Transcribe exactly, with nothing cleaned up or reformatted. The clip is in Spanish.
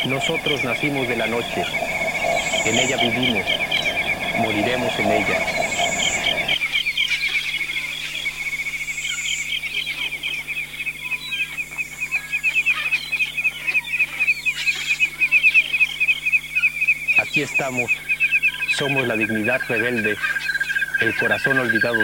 Nosotros nacimos de la noche, en ella vivimos, moriremos en ella. Aquí estamos, somos la dignidad rebelde, el corazón olvidado